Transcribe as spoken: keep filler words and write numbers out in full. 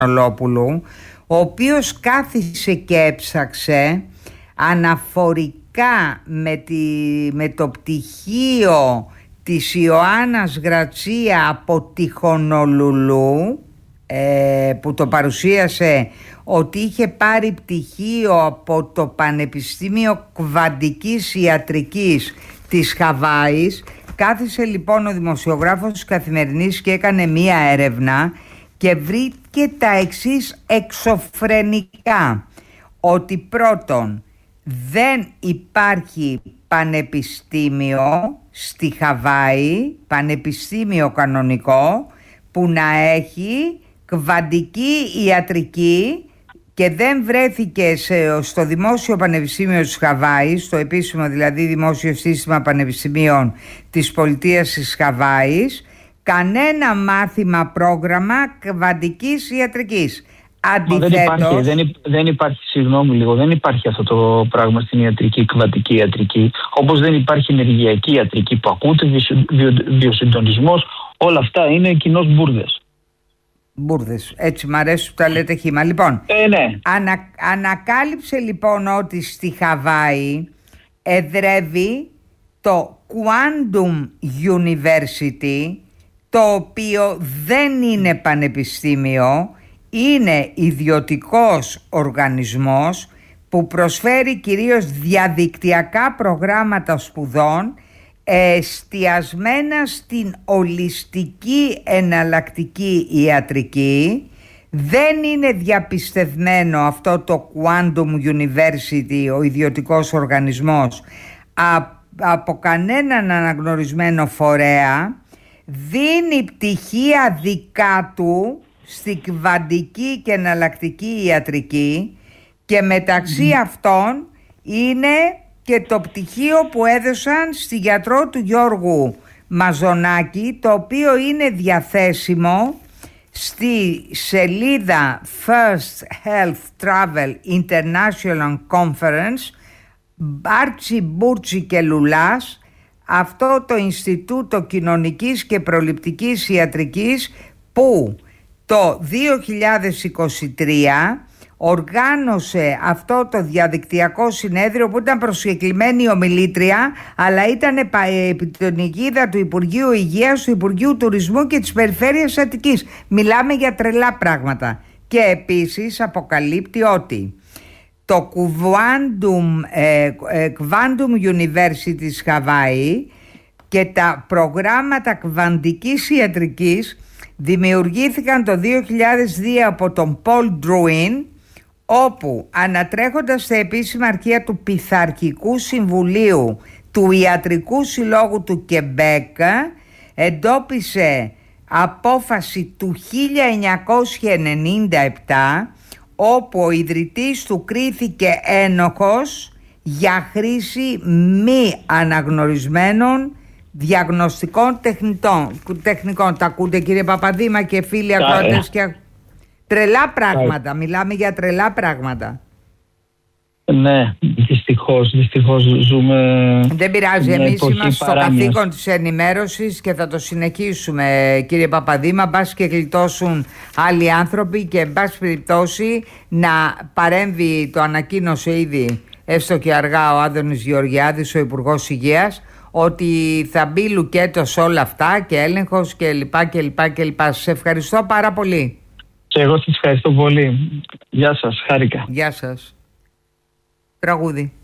Μανολόπουλου, ο οποίος κάθισε και έψαξε αναφορικά με, τη, με το πτυχίο της Ιωάννας Γρατσία από τη Χονολουλού, ε, που το παρουσίασε ότι είχε πάρει πτυχίο από το Πανεπιστήμιο Κβαντικής Ιατρικής της Χαβάης. Κάθισε λοιπόν ο δημοσιογράφος της Καθημερινής και έκανε μία έρευνα και βρήκε τα εξής εξωφρενικά: ότι πρώτον, δεν υπάρχει πανεπιστήμιο στη Χαβάη, πανεπιστήμιο κανονικό, που να έχει κβαντική ιατρική, και δεν βρέθηκε σε, στο Δημόσιο Πανεπιστήμιο της Χαβάης, στο επίσημο δηλαδή Δημόσιο Σύστημα Πανεπιστημίων της Πολιτείας της Χαβάης, κανένα μάθημα πρόγραμμα κβαντικής ιατρικής. Αντιθέτως, δεν υπάρχει, δεν, δεν υπάρχει, συγγνώμη λίγο, δεν υπάρχει αυτό το πράγμα στην ιατρική, κβαντική ιατρική, όπως δεν υπάρχει ενεργειακή ιατρική που ακούτε, βιο, βιοσυντονισμός, όλα αυτά είναι κοινώς μπουρδες. Μπουρδες, έτσι μ' αρέσει που τα λέτε χύμα. Λοιπόν, ε, ναι. ανα, ανακάλυψε λοιπόν ότι στη Χαβάη εδρεύει το Quantum University, το οποίο δεν είναι πανεπιστήμιο, είναι ιδιωτικός οργανισμός που προσφέρει κυρίως διαδικτυακά προγράμματα σπουδών εστιασμένα στην ολιστική εναλλακτική ιατρική. Δεν είναι διαπιστευμένο αυτό το Quantum University, ο ιδιωτικός οργανισμός, από κανέναν αναγνωρισμένο φορέα. Δίνει πτυχία δικά του στη κβαντική και εναλλακτική ιατρική, και μεταξύ mm. αυτών είναι και το πτυχίο που έδωσαν στη γιατρό του Γιώργου Μαζονάκη, το οποίο είναι διαθέσιμο στη σελίδα First Health Travel International Conference, Μπάρτσι, Μπούρτσι και Λουλάς, αυτό το Ινστιτούτο Κοινωνικής και Προληπτικής Ιατρικής, που το δύο χιλιάδες είκοσι τρία οργάνωσε αυτό το διαδικτυακό συνέδριο, που ήταν προσκεκλημένη ομιλήτρια, αλλά ήταν επί την αιγίδα του Υπουργείου Υγείας, του Υπουργείου Τουρισμού και της Περιφέρειας Αττικής. Μιλάμε για τρελά πράγματα. Και επίσης αποκαλύπτει ότι το Quantum, ε, ε, Quantum University της Χαβάη και τα προγράμματα κβαντικής ιατρικής δημιουργήθηκαν το δύο χιλιάδες δύο από τον Πολ Ντρούιν, όπου ανατρέχοντας τα επίσημα αρχεία του Πειθαρχικού Συμβουλίου του Ιατρικού Συλλόγου του Κεμπέκ, εντόπισε απόφαση του χίλια εννιακόσια ενενήντα επτά, όπου ο ιδρυτής του κρίθηκε ένοχος για χρήση μη αναγνωρισμένων διαγνωστικών τεχνητών, τεχνικών. Τα ακούτε, κύριε Παπαδήμα και φίλοι ακροατές? Και... τρελά πράγματα, μιλάμε για τρελά πράγματα. Ναι, δυστυχώς, δυστυχώς ζούμε. Δεν πειράζει, εμείς είμαστε στο καθήκον της ενημέρωσης και θα το συνεχίσουμε, κύριε Παπαδήμα, μπας και γλιτώσουν άλλοι άνθρωποι, και εν πάση περιπτώσει να παρέμβει, το ανακοίνωσε ήδη έστω και αργά ο Άδωνης Γεωργιάδης, ο Υπουργός Υγείας, ότι θα μπει λουκέτο σε όλα αυτά και έλεγχος και λοιπά και λοιπά και λοιπά. Σας ευχαριστώ πάρα πολύ. Και εγώ σας ευχαριστώ πολύ. Γεια σας, χάρηκα. Γεια σας. Τραγούδι.